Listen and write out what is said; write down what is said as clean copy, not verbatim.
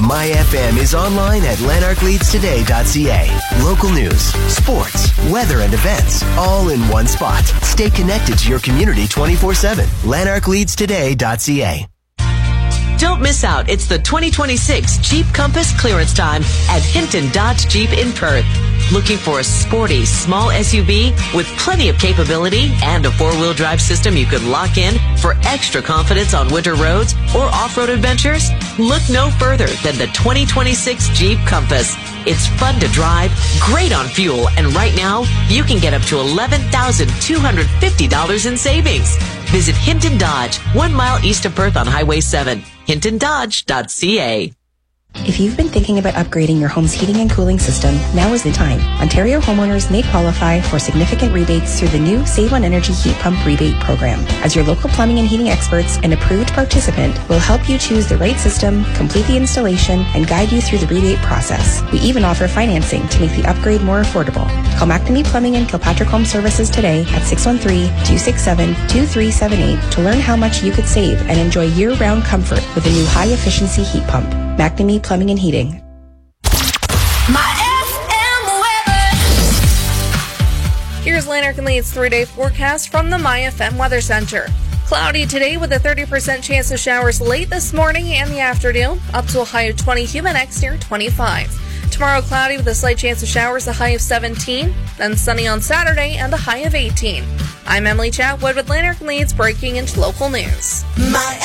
My FM is online at lanarkleadstoday.ca. Local news, sports, weather, and events, all in one spot. Stay connected to your community 24/7. lanarkleadstoday.ca. Don't miss out. It's the 2026 Jeep Compass clearance time at Hinton Dodge Jeep in Perth. Looking for a sporty, small SUV with plenty of capability and a four-wheel drive system you can lock in for extra confidence on winter roads or off-road adventures? Look no further than the 2026 Jeep Compass. It's fun to drive, great on fuel, and right now, you can get up to $11,250 in savings. Visit Hinton Dodge, 1 mile east of Perth on Highway 7. HintonDodge.ca. If you've been thinking about upgrading your home's heating and cooling system, now is the time. Ontario homeowners may qualify for significant rebates through the new Save on Energy Heat Pump Rebate Program. As your local plumbing and heating experts and approved participant, will help you choose the right system, complete the installation, and guide you through the rebate process. We even offer financing to make the upgrade more affordable. Call McNamee Plumbing and Kilpatrick Home Services today at 613-267-2378 to learn how much you could save and enjoy year-round comfort with a new high-efficiency heat pump. McNamee Plumbing and Heating. My FM weather. Here's Lanark and Lee's 3-day forecast from the My FM Weather Center. Cloudy today with a 30% chance of showers late this morning and the afternoon, up to a high of 20, humid next near 25. Tomorrow cloudy with a slight chance of showers, a high of 17, then sunny on Saturday and a high of 18. I'm Emily Chatwood with Lanark and Leeds breaking into local news. My